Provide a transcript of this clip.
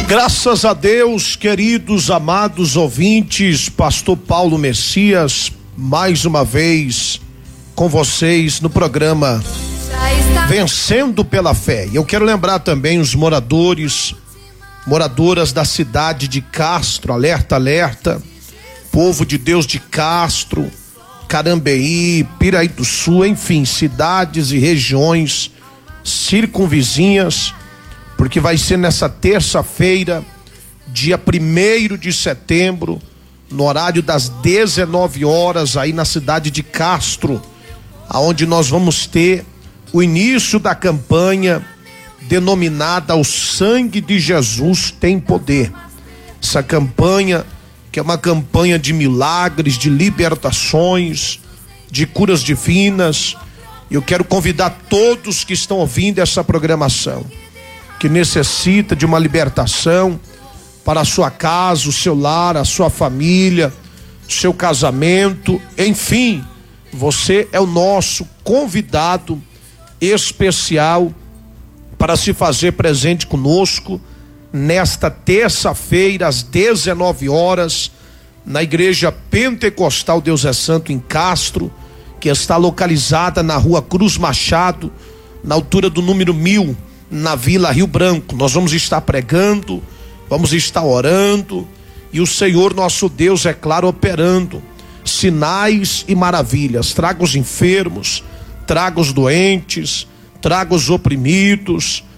Graças a Deus, queridos, amados ouvintes, pastor Paulo Messias, mais uma vez com vocês no programa Vencendo pela Fé. E eu quero lembrar também os moradoras da cidade de Castro, alerta, povo de Deus de Castro, Carambeí, Piraí do Sul, enfim, cidades e regiões circunvizinhas, porque vai ser nessa terça-feira, dia 1º de setembro, no horário das 19 horas, aí na cidade de Castro, aonde nós vamos ter o início da campanha denominada O Sangue de Jesus Tem Poder. Essa campanha, que é uma campanha de milagres, de libertações, de curas divinas. Eu quero convidar todos que estão ouvindo essa programação, que necessita de uma libertação para a sua casa, o seu lar, a sua família, o seu casamento, enfim, você é o nosso convidado especial para se fazer presente conosco nesta terça-feira às 19 horas na Igreja Pentecostal Deus é Santo em Castro, que está localizada na Rua Cruz Machado, na altura do número 1000, na Vila Rio Branco. Nós vamos estar pregando, vamos estar orando, e o Senhor nosso Deus, é claro, operando sinais e maravilhas. Traga os enfermos, traga os doentes, traga os oprimidos,